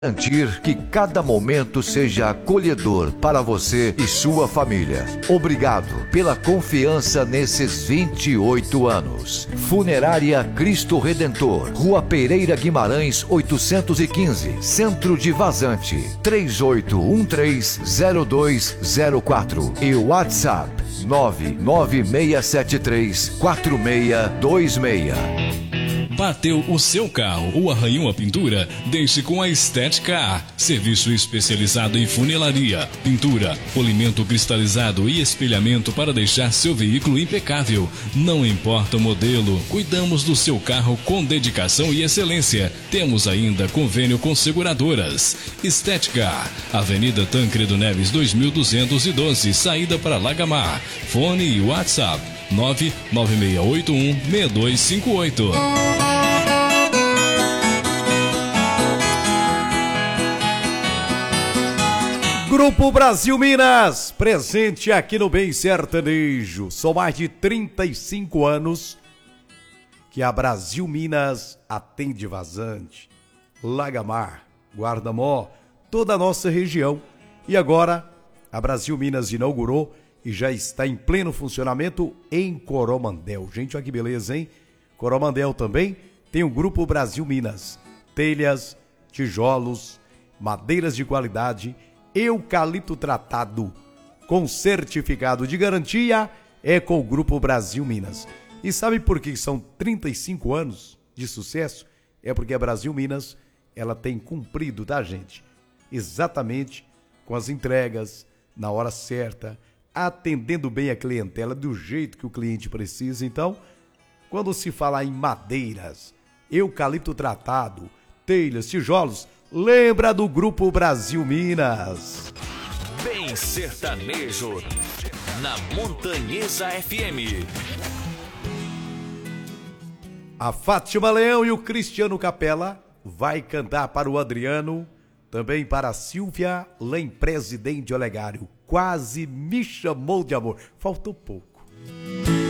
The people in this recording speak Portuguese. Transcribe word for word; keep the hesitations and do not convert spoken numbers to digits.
Garantir que cada momento seja acolhedor para você e sua família. Obrigado pela confiança nesses vinte e oito anos. Funerária Cristo Redentor, Rua Pereira Guimarães, oitocentos e quinze, Centro de Vazante, três oito um três zero dois zero quatro e WhatsApp nove nove seis sete três quatro seis dois seis. Bateu o seu carro ou arranhou a pintura? Deixe com a Estética. Serviço especializado em funilaria, pintura, polimento cristalizado e espelhamento para deixar seu veículo impecável. Não importa o modelo, cuidamos do seu carro com dedicação e excelência. Temos ainda convênio com seguradoras. Estética, Avenida Tancredo Neves dois mil duzentos e doze, saída para Lagamar. Fone e WhatsApp nove nove seis oito um seis dois cinco oito. Grupo Brasil Minas, presente aqui no Bem Sertanejo. São mais de trinta e cinco anos que a Brasil Minas atende Vazante, Lagamar, Guardamó, toda a nossa região. E agora a Brasil Minas inaugurou e já está em pleno funcionamento em Coromandel. Gente, olha que beleza, hein? Coromandel também tem o Grupo Brasil Minas. Telhas, tijolos, madeiras de qualidade, eucalipto tratado com certificado de garantia é com o Grupo Brasil Minas. E sabe por que são trinta e cinco anos de sucesso? É porque a Brasil Minas, ela tem cumprido, tá, gente? Exatamente com as entregas, na hora certa, atendendo bem a clientela do jeito que o cliente precisa. Então, quando se falar em madeiras, eucalipto tratado, telhas, tijolos, lembra do Grupo Brasil Minas. Bem Sertanejo, na Montanhesa F M. A Fátima Leão e o Cristiano Capela vai cantar para o Adriano, também para a Silvia Lem, Presidente Olegário. Quase me chamou de amor. Faltou pouco.